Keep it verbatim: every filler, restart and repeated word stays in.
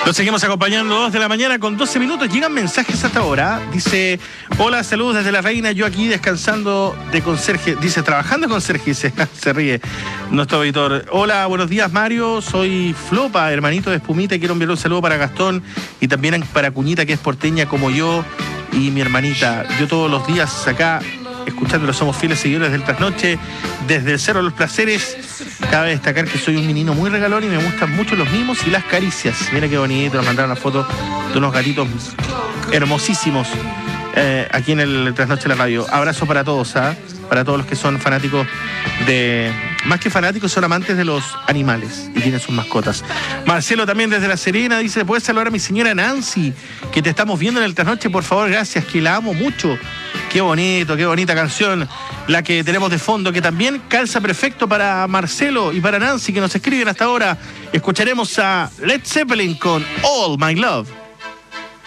Los seguimos acompañando, dos de la mañana con doce minutos. Llegan mensajes hasta ahora. Dice, hola, saludos desde La Reina. Yo aquí descansando de conserje. Dice, trabajando con conserje. Se, se ríe nuestro auditor. Hola, buenos días, Mario. Soy Flopa, hermanito de Espumita. Quiero enviar un saludo para Gastón y también para Cuñita, que es porteña como yo y mi hermanita. Yo todos los días acá, escuchándolo, somos fieles seguidores del Trasnoche, desde el Cerro de los Placeres. Cabe destacar que soy un menino muy regalón y me gustan mucho los mimos y las caricias. Mira qué bonito, nos mandaron una foto de unos gatitos hermosísimos eh, aquí en el Trasnoche de la Radio. Abrazo para todos, ¿ah? Para todos los que son fanáticos de... Más que fanáticos, son amantes de los animales y tienen sus mascotas. Marcelo también desde La Serena dice, ¿puedes saludar a mi señora Nancy, que te estamos viendo en el Trasnoche? Por favor, gracias, que la amo mucho. Qué bonito, qué bonita canción la que tenemos de fondo, que también calza perfecto para Marcelo y para Nancy, que nos escriben hasta ahora. Escucharemos a Led Zeppelin con All My Love.